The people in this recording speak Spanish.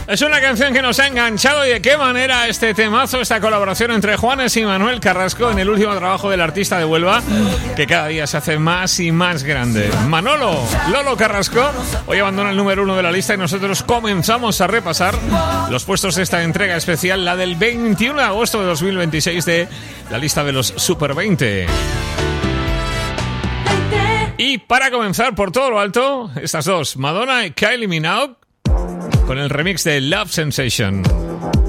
Es una canción que nos ha enganchado y de qué manera este temazo, esta colaboración entre Juanes y Manuel Carrasco en el último trabajo del artista de Huelva, que cada día se hace más y más grande. Lolo Carrasco, hoy abandona el número 1 de la lista y nosotros comenzamos a repasar los puestos de esta entrega especial, la del 21 de agosto de 2026 de la lista de los Super 20. Y para comenzar por todo lo alto, estas dos, Madonna y Kylie Minogue, con el remix de Love Sensation.